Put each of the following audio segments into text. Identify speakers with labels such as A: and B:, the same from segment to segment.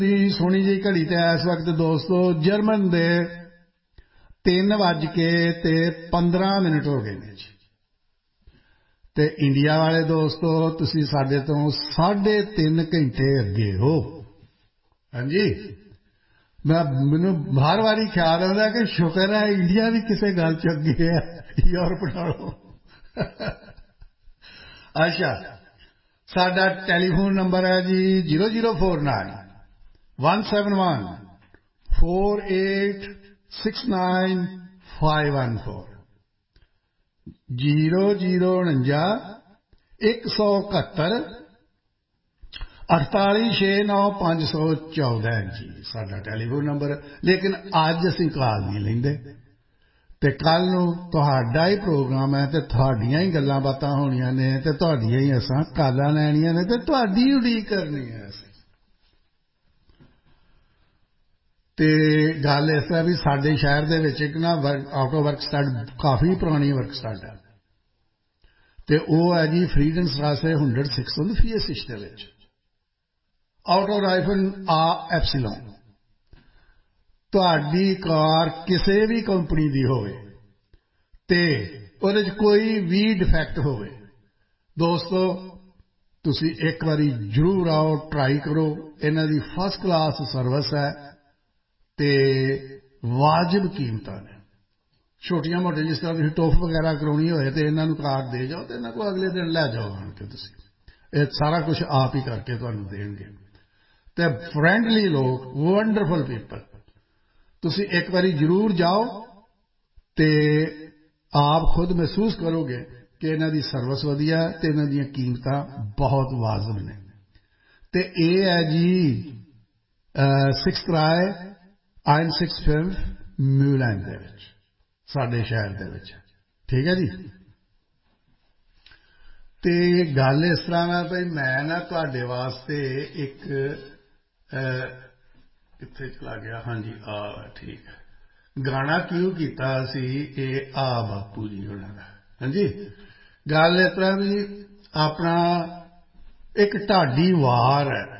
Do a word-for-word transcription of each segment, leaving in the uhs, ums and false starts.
A: जी सोनी जी घड़ी ते इस वक्त दोस्तों जर्मन दे तीन वज के ते पंद्रह मिनट हो गए ने जी ते इंडिया वाले दोस्तों तुसी साडे तो साढ़े तीन घंटे अगे हो। हाँ जी मैं मैनू हर वारी ख्याल आता कि शुक्र है इंडिया भी किसी गल च अगे है यूरोप नालों। अच्छा साडा टैलीफोन नंबर है जी zero zero four nine one seven one four eight six nine five one four zero zero उनंजा एक सौ इकहत्तर अड़ताली छे नौ पांच सौ चौदह जी साडा टैलीफोन नंबर। लेकिन अज असीं कॉल नहीं लेंदे ते कल नूं तुहाडा ही प्रोग्राम है ते तुहाडीआं ही गल्लां बातां होणीआं ने ते तुहाडीआं ही असां कालां लैणीआं ने ते तुहाडी उडीक करनी है असीं। ते गल इस तरह भी साडे शहर दे विच इक ना आटो वर्क स्टड काफ़ी पुरानी वर्क स्टड है ते ओह है जी फ्रीडन सरासे हंड्रड सिक्स फीएसिश दे विच आटो राइफल आ एप्सिलॉन। तुहाडी कार किसी भी कंपनी दी होवे ते उहदे च कोई भी डिफैक्ट होवे दोस्तों तुसी एक बारी जरूर आओ ट्राई करो। इन्हां दी फर्स्ट क्लास सर्विस है ते वाजिब कीमतां ने। छोटियां मोटियां जिस तरह तुसीं टोफ वगैरह करवानी होए तो इन्हां नूं कार दे जाओ तो इन्हां को अगले दिन लै जाओ आण के तुसीं ये सारा कुछ आप ही करके तुहानूं देणगे ते फ्रेंडली लोग वंडरफुल पीपल। तुसीं एक बारी जरूर जाओ ते आप खुद महसूस करोगे कि इन्हां दी सर्विस वधिया है ते इन्हां दीयां कीमतां बहुत वाजिब ने। ते ये है जी सिक्स राय आइन सिक्स फिफ्थ म्यूलैंड दे विच साडे शहर दे विच ठीक है जी। ते गल इस तरह है भाई मैं ना तुहाडे वास्ते एक कित्थे चला गया हाँ जी आ ठीक गाना क्यों कीता सी ए आ बापू जी होना दा। हाँ जी गल इस तरह भी अपना एक ढाडी वार है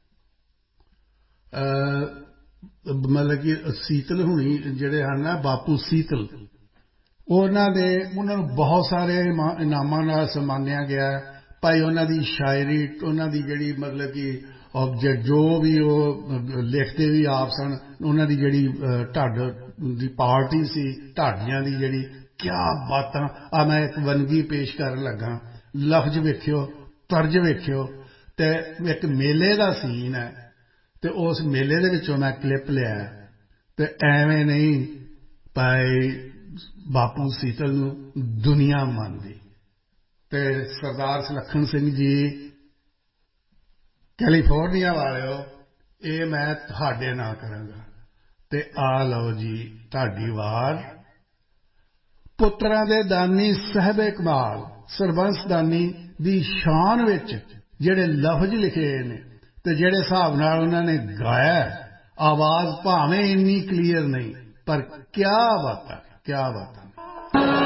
A: मतलब कि सीतल हुणी जिहड़े हैं ना बापू सीतल उन्होंने उन्होंने बहुत सारे इनामां नाल सम्मानिया गया भाई उन्हों की शायरी उन्हों की जी मतलब कि ऑब्जेक्ट जो भी वो लिखते भी आप सन उन्हों की जी ढाड की पार्टी सी ढाडियां की जी क्या बातां आ मैं एक वनगी पेश कर लगा लफ्ज वेख्यो तर्ज वेख्यो ते एक मेले का सीन है ते उस मेले दे विचों मैं क्लिप लिया ते एवें नहीं भाई बापू सीतल नूं दुनिया मानदी ते सरदार सुलखन सिंह जी कैलीफोर्निया वालिओ ये मैं तुहाडे नाल करांगा ते आ लो जी तुहाडी वार पुत्रां दे दानी साहिबे कमाल सरबंस दानी दी शान विच जिहड़े लफ्ज लिखे ने ते जिहड़े हिसाब नाल उन्होंने गाया आवाज भावें इन्नी क्लीयर नहीं पर क्या बात है क्या बात है।